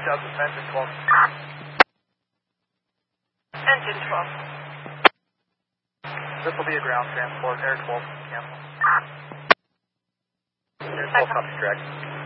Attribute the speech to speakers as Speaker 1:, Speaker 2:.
Speaker 1: Douglas, engine 12.
Speaker 2: Engine 12.
Speaker 1: This will be a ground transport, Air 12, cancel. Air 12, copy, direct.